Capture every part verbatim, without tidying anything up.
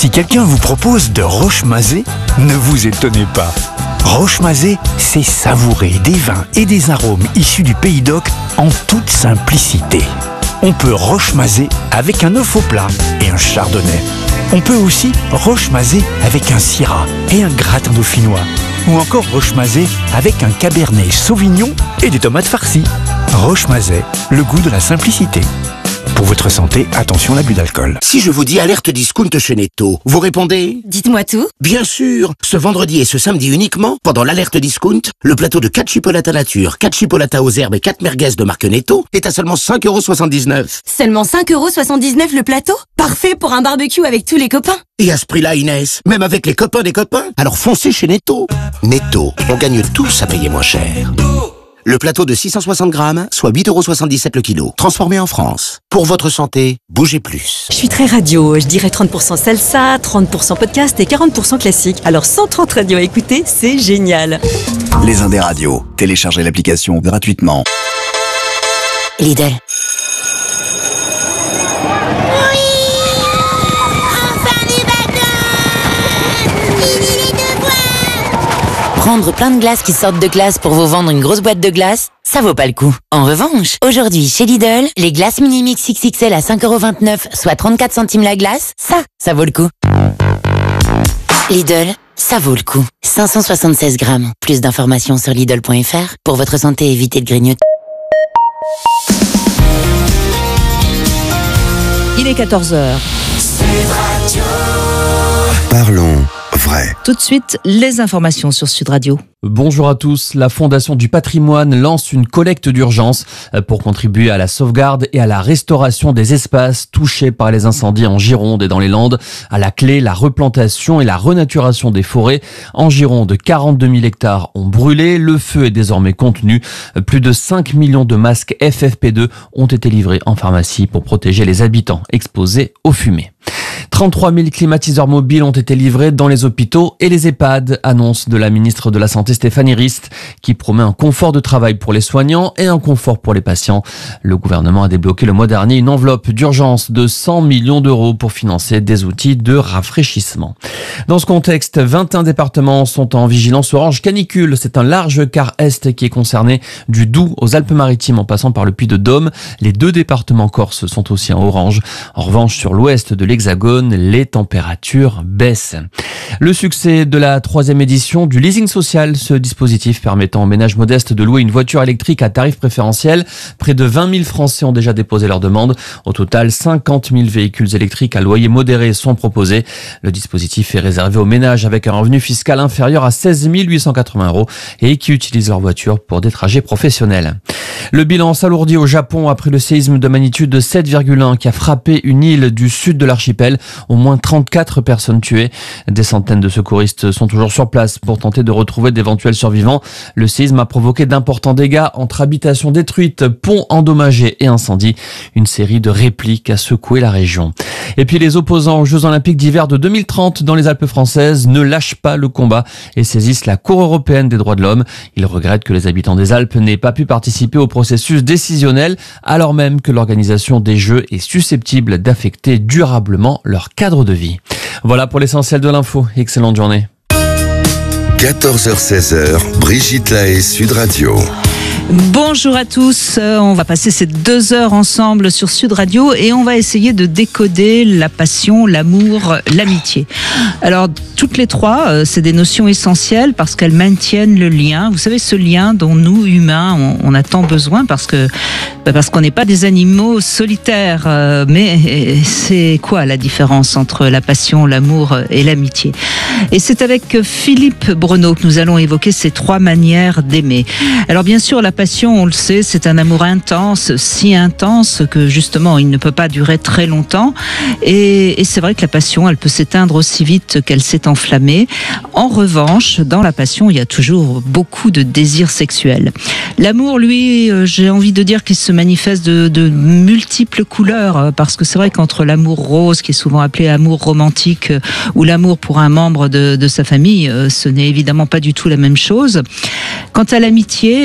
Si quelqu'un vous propose de roche-mazé, ne vous étonnez pas. Roche-mazé, c'est savourer des vins et des arômes issus du Pays d'Oc en toute simplicité. On peut roche-mazé avec un œuf au plat et un chardonnay. On peut aussi roche-mazé avec un syrah et un gratin dauphinois. Ou encore roche-mazé avec un cabernet sauvignon et des tomates farcies. Roche-mazé, le goût de la simplicité. Pour votre santé, attention à l'abus d'alcool. Si je vous dis alerte discount chez Netto, vous répondez ? Dites-moi tout. Bien sûr. Ce vendredi et ce samedi uniquement, pendant l'alerte discount, le plateau de quatre chipolatas nature, quatre chipolatas aux herbes et quatre merguez de marque Netto est à seulement cinq euros soixante-dix-neuf. Seulement cinq euros soixante-dix-neuf le plateau ? Parfait pour un barbecue avec tous les copains. Et à ce prix-là, Inès, même avec les copains des copains, alors foncez chez Netto. Netto, on gagne tous à payer moins cher. Le plateau de six cent soixante grammes, soit huit euros soixante-dix-sept le kilo. Transformé en France. Pour votre santé, bougez plus. Je suis très radio, je dirais trente pour cent salsa, trente pour cent podcast et quarante pour cent classique. Alors cent trente radios à écouter, c'est génial. Les Indes radios. Téléchargez l'application gratuitement. Lidl. Prendre plein de glaces qui sortent de glace pour vous vendre une grosse boîte de glace, ça vaut pas le coup. En revanche, aujourd'hui chez Lidl, les glaces Mini-Mix X X L à cinq euros vingt-neuf, soit trente-quatre centimes la glace, ça, ça vaut le coup. Lidl, ça vaut le coup. cinq cent soixante-seize grammes. Plus d'informations sur Lidl point F R. Pour votre santé, évitez de grignoter. Il est quatorze heures. Parlons vrai. Tout de suite, les informations sur Sud Radio. Bonjour à tous. La Fondation du patrimoine lance une collecte d'urgence pour contribuer à la sauvegarde et à la restauration des espaces touchés par les incendies en Gironde et dans les Landes. À la clé, la replantation et la renaturation des forêts. En Gironde, quarante-deux mille hectares ont brûlé. Le feu est désormais contenu. Plus de cinq millions de masques F F P deux ont été livrés en pharmacie pour protéger les habitants exposés aux fumées. trente-trois mille climatiseurs mobiles ont été livrés dans les hôpitaux et les EHPAD, annonce de la ministre de la Santé Stéphanie Rist, qui promet un confort de travail pour les soignants et un confort pour les patients. Le gouvernement a débloqué le mois dernier une enveloppe d'urgence de cent millions d'euros pour financer des outils de rafraîchissement. Dans ce contexte, vingt et un départements sont en vigilance orange canicule. C'est un large quart est qui est concerné, du Doubs aux Alpes-Maritimes en passant par le Puy-de-Dôme. Les deux départements corses sont aussi en orange. En revanche, sur l'ouest de l'Hexagone, les températures baissent. Le succès de la troisième édition du leasing social, ce dispositif permettant aux ménages modestes de louer une voiture électrique à tarif préférentiel. Près de vingt mille Français ont déjà déposé leur demande. Au total, cinquante mille véhicules électriques à loyer modéré sont proposés. Le dispositif est réservé aux ménages avec un revenu fiscal inférieur à seize mille huit cent quatre-vingts euros et qui utilisent leur voiture pour des trajets professionnels. Le bilan s'alourdit au Japon après le séisme de magnitude sept virgule un qui a frappé une île du sud de l'archipel. Au moins trente-quatre personnes tuées. Des centaines de secouristes sont toujours sur place pour tenter de retrouver d'éventuels survivants. Le séisme a provoqué d'importants dégâts entre habitations détruites, ponts endommagés et incendies. Une série de répliques a secoué la région. Et puis les opposants aux Jeux Olympiques d'hiver de deux mille trente dans les Alpes françaises ne lâchent pas le combat et saisissent la Cour européenne des droits de l'homme. Ils regrettent que les habitants des Alpes n'aient pas pu participer au processus décisionnel alors même que l'organisation des Jeux est susceptible d'affecter durablement leur cadre de vie. Voilà pour l'essentiel de l'info. Excellente journée. quatorze heures seize, Brigitte Lahaie, Sud Radio. Bonjour à tous, on va passer ces deux heures ensemble sur Sud Radio et on va essayer de décoder la passion, l'amour, l'amitié. Alors toutes les trois, c'est des notions essentielles parce qu'elles maintiennent le lien. Vous savez, ce lien dont nous, humains, on, on a tant besoin parce que parce qu'on n'est pas des animaux solitaires. Mais c'est quoi la différence entre la passion, l'amour et l'amitié ? Et c'est avec Philippe Breneau que nous allons évoquer ces trois manières d'aimer. Alors bien sûr, la passion, on le sait, c'est un amour intense, si intense que justement il ne peut pas durer très longtemps. Et, et c'est vrai que la passion, elle peut s'éteindre aussi vite qu'elle s'est enflammée. En revanche, dans la passion, il y a toujours beaucoup de désirs sexuels. L'amour, lui, j'ai envie de dire qu'il se manifeste de, de multiples couleurs, parce que c'est vrai qu'entre l'amour rose, qui est souvent appelé amour romantique, ou l'amour pour un membre de, de sa famille, ce n'est évidemment pas du tout la même chose. Quant à l'amitié,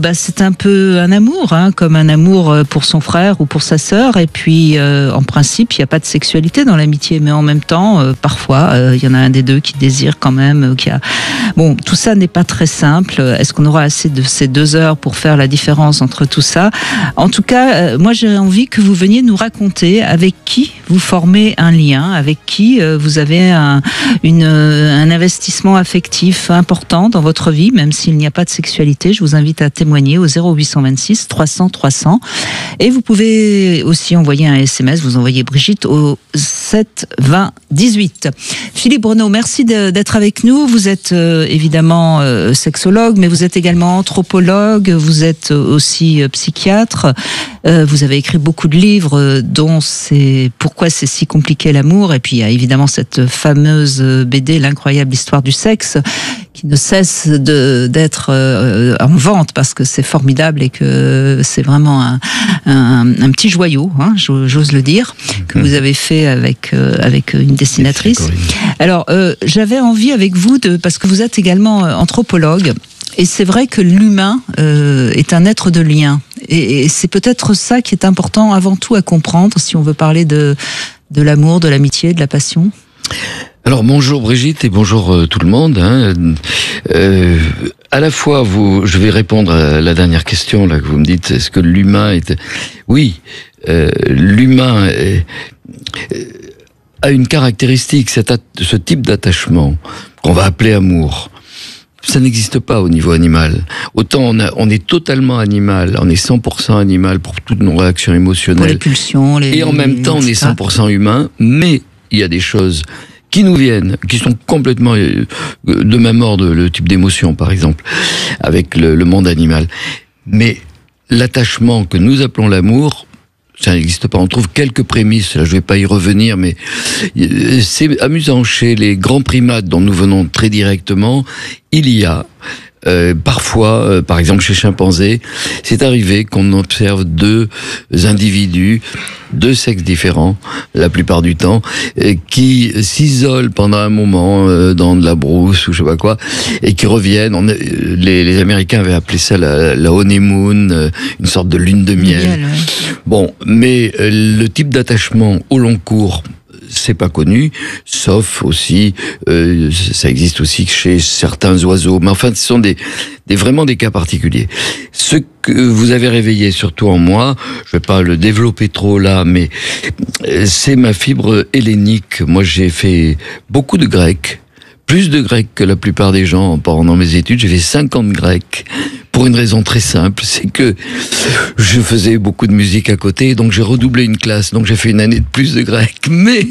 bah, c'est un peu un amour, hein, comme un amour pour son frère ou pour sa sœur. Et puis, euh, en principe, il n'y a pas de sexualité dans l'amitié, mais en même temps, euh, parfois, il euh, y en a un des deux qui désire quand même. Euh, qui a... Bon, tout ça n'est pas très simple. Est-ce qu'on aura assez de ces deux heures pour faire la différence entre tout ça? En tout cas, euh, moi, j'ai envie que vous veniez nous raconter avec qui vous formez un lien, avec qui euh, vous avez un, une, un investissement affectif important dans votre vie, même s'il n'y a pas de sexualité. Je vous invite à témoigner au zéro huit cent vingt-six trois cents trois cents. Et vous pouvez aussi envoyer un S M S, vous envoyez Brigitte au sept vingt dix-huit. Philippe Bruneau, merci de, d'être avec nous. Vous êtes euh, évidemment euh, sexologue, mais vous êtes également anthropologue, vous êtes aussi euh, psychiatre. Euh, vous avez écrit beaucoup de livres, euh, dont c'est Pourquoi c'est si compliqué l'amour. Et puis il y a évidemment cette fameuse B D, L'incroyable histoire du sexe, qui ne cesse de, d'être euh, en vente parce que c'est formidable et que c'est vraiment un, un, un petit joyau, hein, j'ose le dire, que vous avez fait avec, euh, avec une dessinatrice. Alors, euh, j'avais envie avec vous, de, parce que vous êtes également anthropologue, et c'est vrai que l'humain euh, est un être de lien. Et, et c'est peut-être ça qui est important avant tout à comprendre si on veut parler de, de l'amour, de l'amitié, de la passion. Alors bonjour Brigitte et bonjour euh, tout le monde. Hein. Euh, à la fois, vous, je vais répondre à la dernière question là que vous me dites. Est-ce que l'humain est... Oui, euh, l'humain est, a une caractéristique, cet at- ce type d'attachement qu'on va appeler amour. Ça n'existe pas au niveau animal. Autant on, a, on est totalement animal, on est cent pour cent animal pour toutes nos réactions émotionnelles. Pour les pulsions, les... Et en même temps, on est cent pour cent humain, mais il y a des choses qui nous viennent, qui sont complètement de même ordre, le type d'émotion par exemple, avec le, le monde animal. Mais l'attachement que nous appelons l'amour, ça n'existe pas. On trouve quelques prémices, là je vais pas y revenir, mais c'est amusant. Chez les grands primates dont nous venons très directement, il y a Euh, parfois, euh, par exemple chez chimpanzés, c'est arrivé qu'on observe deux individus, deux sexes différents, la plupart du temps, euh, qui s'isolent pendant un moment euh, dans de la brousse ou je sais pas quoi, et qui reviennent. On, euh, les, les Américains avaient appelé ça la, la honeymoon, euh, une sorte de lune de miel. miel ouais. Bon, mais euh, le type d'attachement au long cours, c'est pas connu, sauf aussi, euh, ça existe aussi chez certains oiseaux. Mais enfin, ce sont des, des vraiment des cas particuliers. Ce que vous avez réveillé surtout en moi, je vais pas le développer trop là, mais c'est ma fibre hellénique. Moi, j'ai fait beaucoup de grec, plus de grec que la plupart des gens pendant mes études. J'ai fait cinquante grecs. Pour une raison très simple, c'est que je faisais beaucoup de musique à côté, donc j'ai redoublé une classe, donc j'ai fait une année de plus de grec. Mais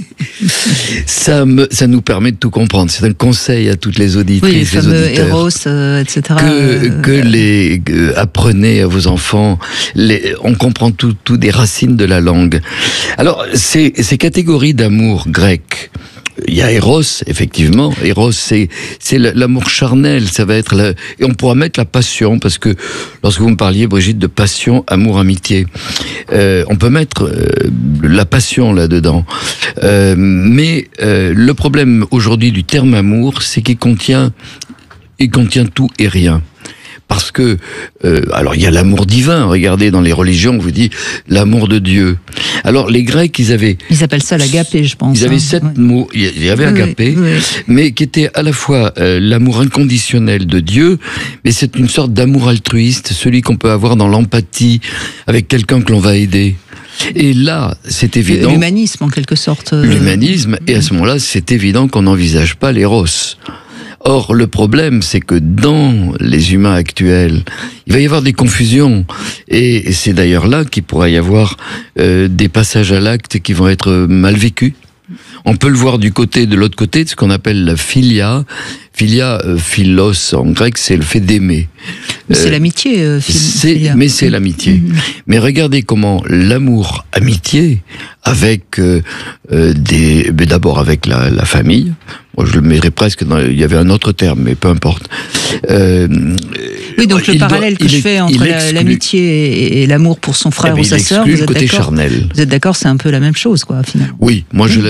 ça, me, ça nous permet de tout comprendre. C'est un conseil à toutes les auditrices, oui, les fameux les auditeurs, Eros, euh, et cetera. Que, que les que, apprenez à vos enfants. Les, on comprend tout, tout des racines de la langue. Alors, ces, ces catégories d'amour grec. Il y a Eros, effectivement. Eros, c'est c'est l'amour charnel. Ça va être la, et on pourra mettre la passion, parce que lorsque vous me parliez, Brigitte, de passion, amour, amitié, euh, on peut mettre euh, la passion là-dedans. Euh, mais euh, le problème aujourd'hui du terme amour, c'est qu'il contient, il contient tout et rien. Parce que, euh, alors il y a l'amour divin, regardez dans les religions, on vous dit l'amour de Dieu. Alors les Grecs, ils avaient... Ils appellent ça l'agapé, je pense. Ils avaient hein. sept oui. mots, il y avait oui, agapé, oui, oui. mais qui était à la fois euh, l'amour inconditionnel de Dieu, mais c'est une sorte d'amour altruiste, celui qu'on peut avoir dans l'empathie avec quelqu'un que l'on va aider. Et là, c'est évident... L'humanisme, en quelque sorte. Euh... L'humanisme, et à ce moment-là, c'est évident qu'on n'envisage pas l'éros. Or, le problème, c'est que dans les humains actuels, il va y avoir des confusions. Et c'est d'ailleurs là qu'il pourrait y avoir euh, des passages à l'acte qui vont être mal vécus. On peut le voir du côté, de l'autre côté, de ce qu'on appelle la philia. Philia, euh, philos, en grec, c'est le fait d'aimer. Mais c'est euh, l'amitié, euh, philia. Mais c'est l'amitié. Mmh. Mais regardez comment l'amour, amitié, avec euh, euh, des, mais d'abord avec la, la famille. Moi, je le mettrais presque dans, il y avait un autre terme, mais peu importe. Euh, oui, donc le parallèle doit, que je fais entre la, l'amitié et, et l'amour pour son frère eh ou sa sœur, vous êtes côté d'accord, charnel. Vous êtes d'accord, c'est un peu la même chose, quoi, finalement. Oui, moi, oui, je, oui, je oui, le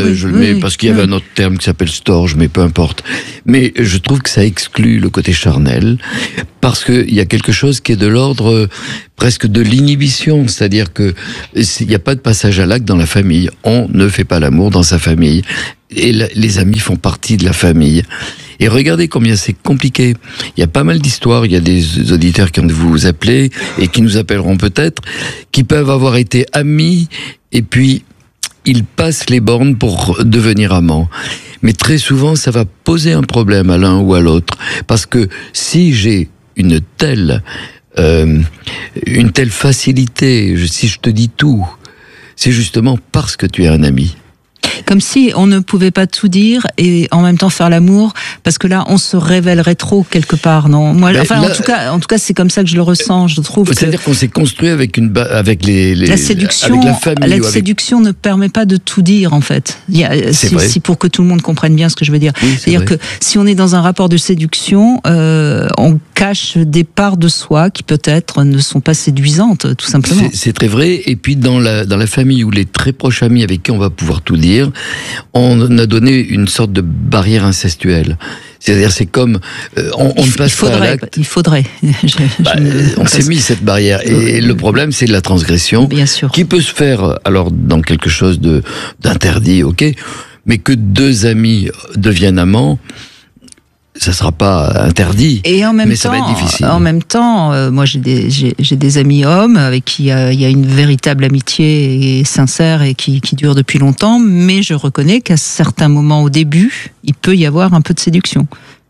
mais parce qu'il y avait un autre terme qui s'appelle storge, mais peu importe. Mais je trouve que ça exclut le côté charnel, parce qu'il y a quelque chose qui est de l'ordre euh, presque de l'inhibition, c'est-à-dire que il n'y a pas de passage à l'acte dans la famille. On ne fait pas l'amour dans sa famille, et la, les amis font partie de la famille. Et regardez combien c'est compliqué. Il y a pas mal d'histoires, il y a des auditeurs qui ont vous appelé, et qui nous appelleront peut-être, qui peuvent avoir été amis, et puis ils passent les bornes pour devenir amants. Mais très souvent, ça va poser un problème à l'un ou à l'autre. Parce que si j'ai une telle, euh, une telle facilité, si je te dis tout, c'est justement parce que tu es un ami. Comme si on ne pouvait pas tout dire et en même temps faire l'amour, parce que là, on se révélerait trop quelque part, non? Moi, ben enfin, là, en tout cas, en tout cas, c'est comme ça que je le ressens. Je trouve. C'est-à-dire que qu'on s'est construit avec une, avec les, les la séduction, avec la famille. la avec... séduction ne permet pas de tout dire, en fait. Il y a, si, si pour que tout le monde comprenne bien ce que je veux dire. Oui, c'est-à-dire vrai. que si on est dans un rapport de séduction, euh, on cache des parts de soi qui peut-être ne sont pas séduisantes, tout simplement. C'est, c'est très vrai. Et puis dans la dans la famille ou les très proches amis avec qui on va pouvoir tout dire, on a donné une sorte de barrière incestuelle. C'est-à-dire, c'est comme euh, on, on ne passe il faudrait, pas à l'acte. Il faudrait. je, bah, je on s'est mis cette barrière. Et le problème, c'est la transgression, bien sûr, qui peut se faire alors dans quelque chose de d'interdit, ok, mais que deux amis deviennent amants. Ça sera pas interdit, et en même mais temps, ça va être difficile. En même temps, euh, moi j'ai des j'ai, j'ai des amis hommes avec qui euh, il y a une véritable amitié et sincère et qui qui dure depuis longtemps, mais je reconnais qu'à certains moments au début, il peut y avoir un peu de séduction.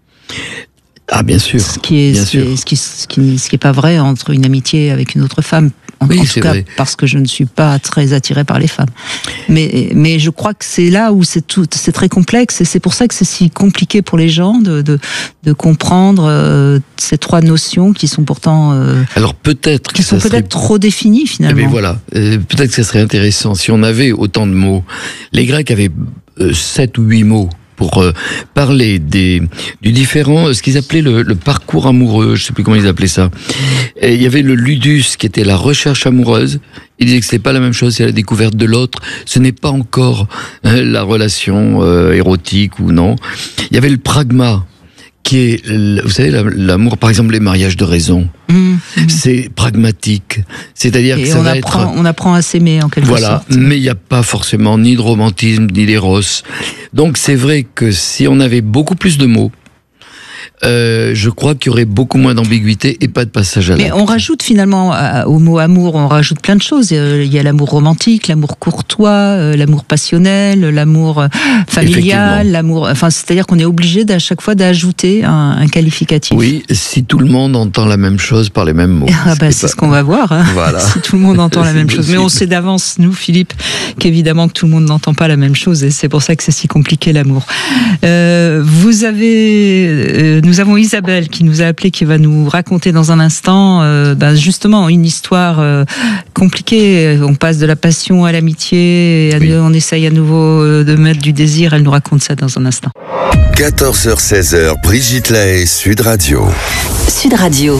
Ah bien sûr. Ce qui est bien ce, sûr. ce qui ce qui ce qui est pas vrai entre une amitié avec une autre femme. En, oui, en tout cas, vrai. Parce que je ne suis pas très attirée par les femmes. Mais, mais je crois que c'est là où c'est tout, c'est très complexe et c'est pour ça que c'est si compliqué pour les gens de, de, de comprendre euh, ces trois notions qui sont pourtant, euh, alors peut-être qui que sont ça peut-être serait... trop définies finalement. Mais voilà, euh, peut-être que ça serait intéressant si on avait autant de mots. Les Grecs avaient euh, sept ou huit mots pour euh, parler des du différent, ce qu'ils appelaient le, le parcours amoureux, je sais plus comment ils appelaient ça. Et il y avait le ludus qui était la recherche amoureuse. Ils disaient que c'est pas la même chose, c'est la découverte de l'autre. Ce n'est pas encore euh, la relation euh, érotique ou non. Il y avait le pragma, qui est, vous savez, l'amour, par exemple, les mariages de raison. Mmh. C'est pragmatique. C'est-à-dire et que ça on va apprend, être... on apprend à s'aimer, en quelque voilà, sorte. Mais il n'y a pas forcément ni de romantisme, ni d'éros. Donc c'est vrai que si on avait beaucoup plus de mots, Euh, je crois qu'il y aurait beaucoup moins d'ambiguïté et pas de passage à l'acte. Mais on rajoute finalement à, au mot amour, on rajoute plein de choses. Il y a l'amour romantique, l'amour courtois, l'amour passionnel, l'amour familial, l'amour. Enfin, c'est-à-dire qu'on est obligé d'à chaque fois d'ajouter un, un qualificatif. Oui, si tout le monde entend la même chose par les mêmes mots. Ah bah, c'est pas... ce qu'on va voir. Hein. Voilà. Si tout le monde entend la même chose. possible. Mais on sait d'avance, nous, Philippe, qu'évidemment que tout le monde n'entend pas la même chose, et c'est pour ça que c'est si compliqué l'amour. Euh, vous avez. Euh, Nous avons Isabelle qui nous a appelé, qui va nous raconter dans un instant euh, ben justement une histoire euh, compliquée. On passe de la passion à l'amitié, oui. On essaye à nouveau de mettre du désir. Elle nous raconte ça dans un instant. quatorze heures seize heures, Brigitte Lahaie, Sud Radio. Sud Radio.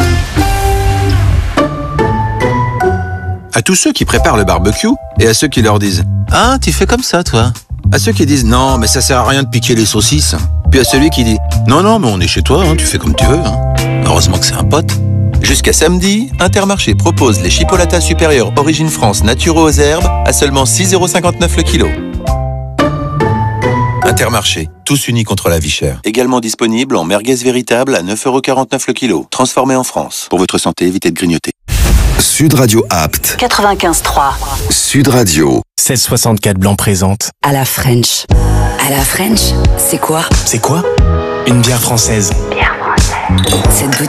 À tous ceux qui préparent le barbecue et à ceux qui leur disent « Ah, tu fais comme ça, toi ?» À ceux qui disent « Non, mais ça sert à rien de piquer les saucisses » Puis à celui qui dit « Non, non, mais on est chez toi, hein, tu fais comme tu veux. Hein. » Heureusement que c'est un pote. Jusqu'à samedi, Intermarché propose les chipolatas supérieurs Origine France naturaux aux herbes à seulement six euros cinquante-neuf le kilo. Intermarché, tous unis contre la vie chère. Également disponible en merguez véritable à neuf euros quarante-neuf le kilo. Transformé en France. Pour votre santé, évitez de grignoter. Sud Radio Apt. quatre-vingt-quinze trois. Sud Radio. seize soixante-quatre Blanc présente. À la French. À la French, c'est quoi? C'est quoi? Une bière française. Bière française. Cette bouteille